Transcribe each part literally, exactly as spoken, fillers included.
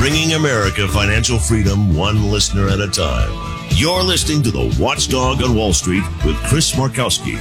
bringing America financial freedom one listener at a time. You're listening to The Watchdog on Wall Street with Chris Markowski.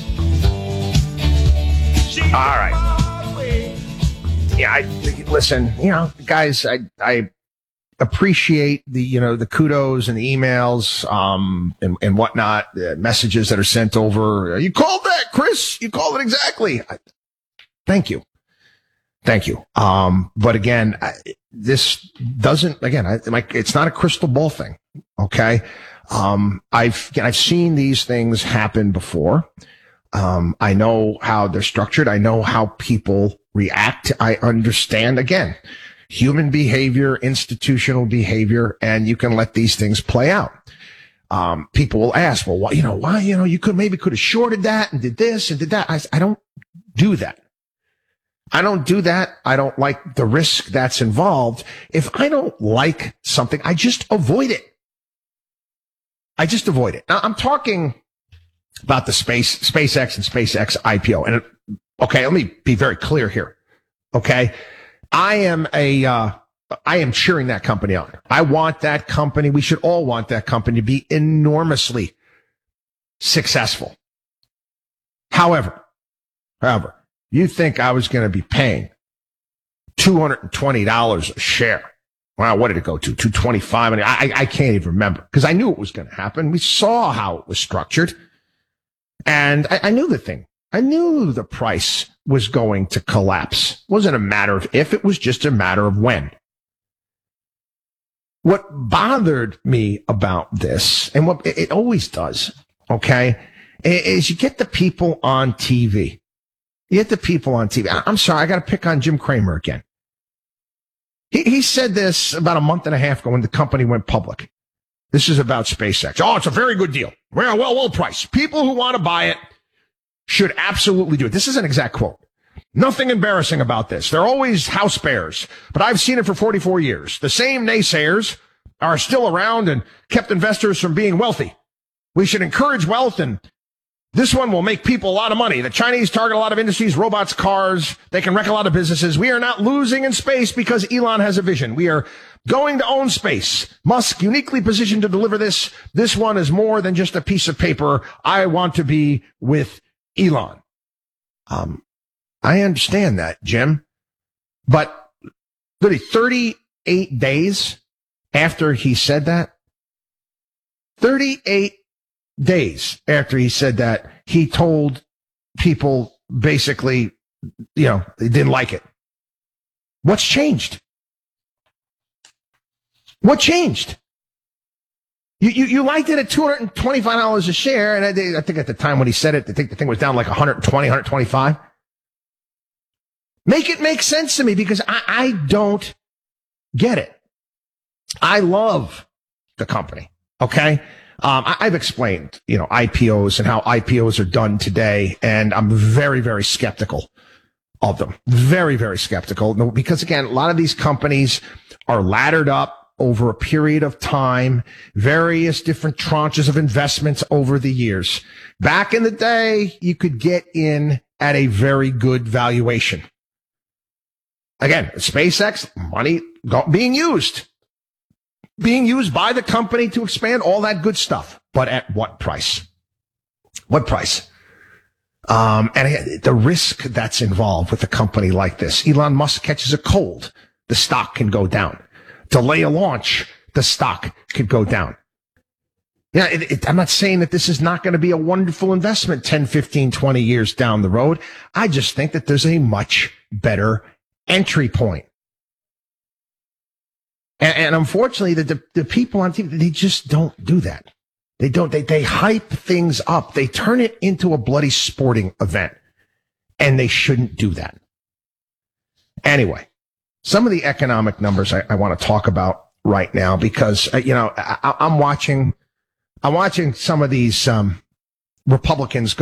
All right. Yeah, I listen, you know, guys, I I appreciate the, you know, the kudos and the emails um, and, and whatnot, the messages that are sent over. You called that, Chris. You called it exactly. I, thank you. Thank you. Um, but again, I, this doesn't, again, I, like, it's not a crystal ball thing. Okay. Um, I've, I've seen these things happen before. Um, I know how they're structured. I know how people react. I understand, again, human behavior, institutional behavior, and you can let these things play out. Um, people will ask, well, why, you know, why, you know, you could maybe could have shorted that and did this and did that. I, I don't do that. I don't do that. I don't like the risk that's involved. If I don't like something, I just avoid it. I just avoid it. Now, I'm talking about the space, SpaceX and SpaceX I P O. And it, okay, let me be very clear here. Okay. I am a, uh, I am cheering that company on. I want that company. We should all want that company to be enormously successful. However, however, you think I was going to be paying two hundred twenty dollars a share? Wow, what did it go to? two twenty-five. I, mean, I, I can't even remember because I knew it was going to happen. We saw how it was structured. And I, I knew the thing. I knew the price was going to collapse. It wasn't a matter of if, it was just a matter of when. What bothered me about this, and what it always does, okay, is you get the people on T V. You get the people on T V. I'm sorry, I got to pick on Jim Cramer again. He, he said this about a month and a half ago when the company went public. This is about SpaceX. Oh, it's a very good deal. Well, well, well priced. People who want to buy it should absolutely do it. This is an exact quote. Nothing embarrassing about this. They're always house bears, but I've seen it for forty-four years. The same naysayers are still around and kept investors from being wealthy. We should encourage wealth, and this one will make people a lot of money. The Chinese target a lot of industries, robots, cars. They can wreck a lot of businesses. We are not losing in space because Elon has a vision. We are going to own space. Musk uniquely positioned to deliver this. This one is more than just a piece of paper. I want to be with Elon. Um, I understand that, Jim, but literally thirty-eight days after he said that, thirty-eight days after he said that, he told people basically, you know, they didn't like it. What's changed? What changed? You, you, you liked it at two hundred twenty-five dollars a share. And I, I think at the time when he said it, I think the thing was down like one hundred twenty, one hundred twenty-five. Make it make sense to me because I, I don't get it. I love the company. Okay. Um, I, I've explained, you know, I P Os and how I P Os are done today. And I'm very, very skeptical of them. Very, very skeptical. No, because again, a lot of these companies are laddered up over a period of time, various different tranches of investments over the years. Back in the day, you could get in at a very good valuation. Again, SpaceX, money being used, being used by the company to expand all that good stuff. But at what price? What price? Um, and the risk that's involved with a company like this. Elon Musk catches a cold, the stock can go down. Delay a launch, the stock could go down. Yeah, it, it, I'm not saying that this is not going to be a wonderful investment ten, fifteen, twenty years down the road. I just think that there's a much better entry point. And, and unfortunately, the, the, the people on T V, they just don't do that. They don't, they, they hype things up. They turn it into a bloody sporting event. And they shouldn't do that. Anyway, some of the economic numbers I, I want to talk about right now because, uh, you know, I, I'm watching, I'm watching some of these um, Republicans go